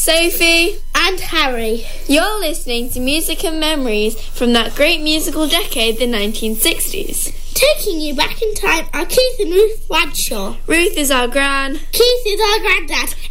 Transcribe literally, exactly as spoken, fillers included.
Sophie, and Harry. You're listening to Music and Memories from that great musical decade, the nineteen sixties. Taking you back in time are Keith and Ruth Bradshaw. Ruth is our gran. Keith is our granddad.